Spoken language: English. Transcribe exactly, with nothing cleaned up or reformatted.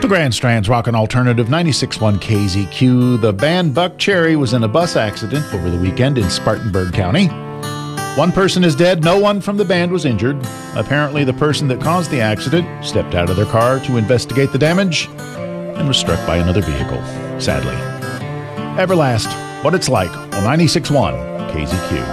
The Grand Strand's Rockin' Alternative ninety-six point one K Z Q. The band Buck Cherry was in a bus accident over the weekend in Spartanburg County. One person is dead. No one from the band was injured. Apparently, the person that caused the accident stepped out of their car to investigate the damage and was struck by another vehicle, sadly. Everlast, What It's Like on ninety-six point one K Z Q.